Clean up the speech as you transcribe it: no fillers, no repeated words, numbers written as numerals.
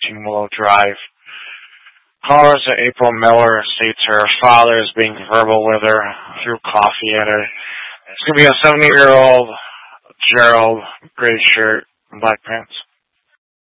14 Willow Drive. Caller to April Miller states her father is being verbal with her, threw coffee at her. It's going to be a 70-year-old Gerald, gray shirt, and black pants.